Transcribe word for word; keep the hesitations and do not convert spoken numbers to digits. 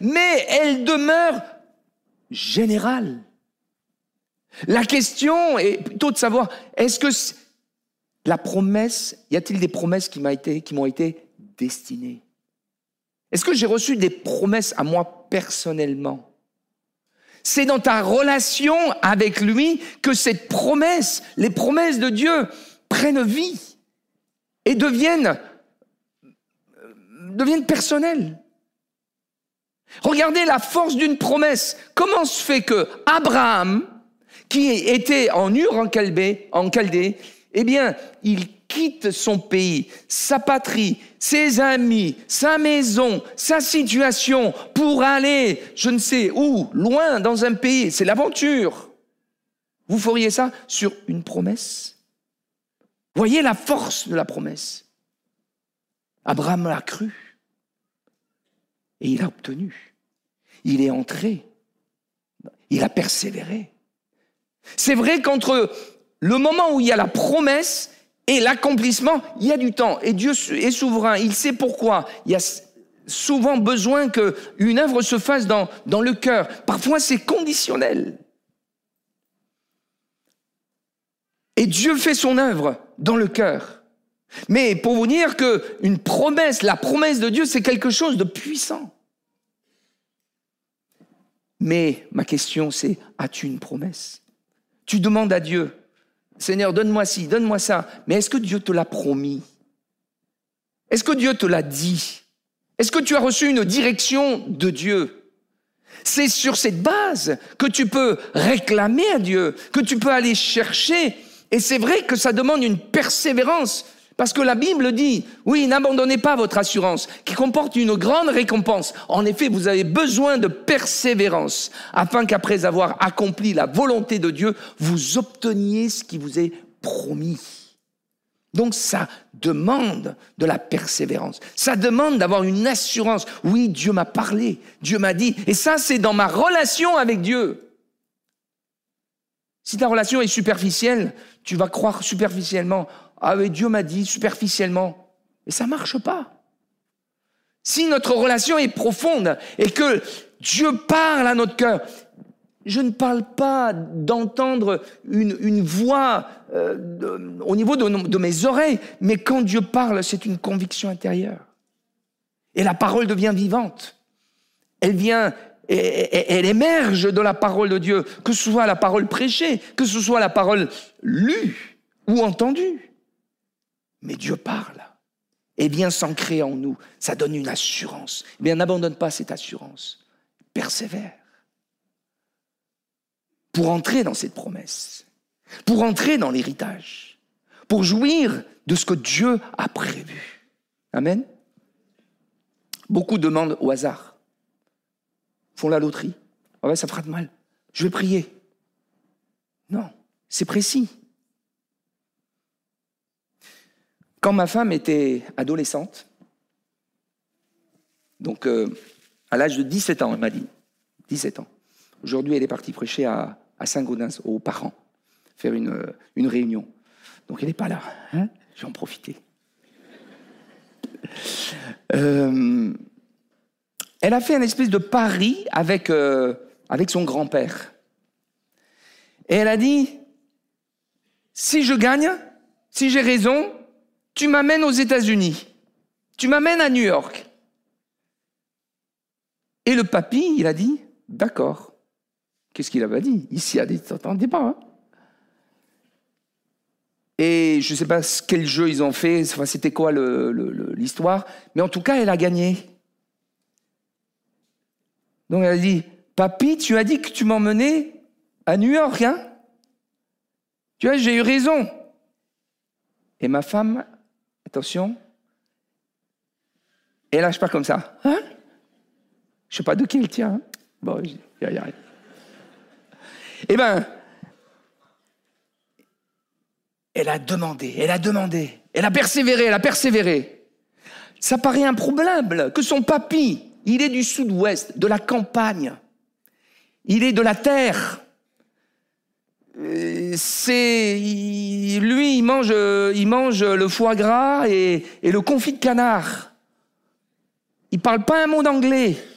mais elle demeure générale. La question est plutôt de savoir, est-ce que la promesse, y a-t-il des promesses qui m'ont été, qui m'ont été destinées? Est-ce que j'ai reçu des promesses à moi personnellement? C'est dans ta relation avec lui que cette promesse, les promesses de Dieu prennent vie et deviennent, deviennent personnelles. Regardez la force d'une promesse. Comment se fait que Abraham, qui était en Ur en Chaldée, en Chaldée, eh bien, il quitte son pays, sa patrie, ses amis, sa maison, sa situation pour aller, je ne sais où, loin dans un pays. C'est l'aventure. Vous feriez ça sur une promesse? Voyez la force de la promesse. Abraham l'a cru et il a obtenu. Il est entré. Il a persévéré. C'est vrai qu'entre le moment où il y a la promesse et l'accomplissement, il y a du temps. Et Dieu est souverain, il sait pourquoi. Il y a souvent besoin qu'une œuvre se fasse dans, dans le cœur. Parfois, c'est conditionnel. Et Dieu fait son œuvre dans le cœur. Mais pour vous dire qu'une promesse, la promesse de Dieu, c'est quelque chose de puissant. Mais ma question, c'est, as-tu une promesse? Tu demandes à Dieu, Seigneur, donne-moi ci, donne-moi ça. Mais est-ce que Dieu te l'a promis? Est-ce que Dieu te l'a dit? Est-ce que tu as reçu une direction de Dieu? C'est sur cette base que tu peux réclamer à Dieu, que tu peux aller chercher. Et c'est vrai que ça demande une persévérance. Parce que la Bible dit, oui, n'abandonnez pas votre assurance, qui comporte une grande récompense. En effet, vous avez besoin de persévérance, afin qu'après avoir accompli la volonté de Dieu, vous obteniez ce qui vous est promis. Donc ça demande de la persévérance. Ça demande d'avoir une assurance. Oui, Dieu m'a parlé, Dieu m'a dit. Et ça, c'est dans ma relation avec Dieu. Si ta relation est superficielle, tu vas croire superficiellement. Ah oui, Dieu m'a dit superficiellement. Mais ça ne marche pas. Si notre relation est profonde et que Dieu parle à notre cœur, je ne parle pas d'entendre une, une voix euh, de, au niveau de, de mes oreilles, mais quand Dieu parle, c'est une conviction intérieure. Et la parole devient vivante. Elle vient, elle émerge de la parole de Dieu, que ce soit la parole prêchée, que ce soit la parole lue ou entendue. Mais Dieu parle et vient s'ancrer en nous. Ça donne une assurance. Eh bien, n'abandonne pas cette assurance. Persévère. Pour entrer dans cette promesse. Pour entrer dans l'héritage. Pour jouir de ce que Dieu a prévu. Amen. Beaucoup demandent au hasard. Font la loterie. Ah ouais, ça fera de mal. Je vais prier. Non, c'est précis. Quand ma femme était adolescente, donc euh, à l'âge de dix-sept ans, elle m'a dit, dix-sept ans. Aujourd'hui, elle est partie prêcher à, à Saint-Gaudens aux parents, faire une, une réunion. Donc elle n'est pas là, hein, je vais en profiter. Euh, elle a fait un espèce de pari avec, euh, avec son grand-père. Et elle a dit, si je gagne, si j'ai raison, tu m'amènes aux États-Unis. Tu m'amènes à New York. Et le papy, il a dit, d'accord. Qu'est-ce qu'il avait dit? Il s'y attendait pas. Hein. Et je ne sais pas quel jeu ils ont fait, enfin, c'était quoi le, le, le, l'histoire, mais en tout cas, elle a gagné. Donc elle a dit, papy, tu as dit que tu m'emmenais à New York, hein? Tu vois, j'ai eu raison. Et ma femme, attention, elle lâche pas comme ça. Hein? Je sais pas de qui elle tient. Hein? Bon, il y a rien. Eh bien, elle a demandé, elle a demandé, elle a persévéré, elle a persévéré. Ça paraît improbable que son papy, il est du sud-ouest, de la campagne. Il est de la terre. C'est, il, lui, il mange, il mange le foie gras et, et le confit de canard. Il parle pas un mot d'anglais.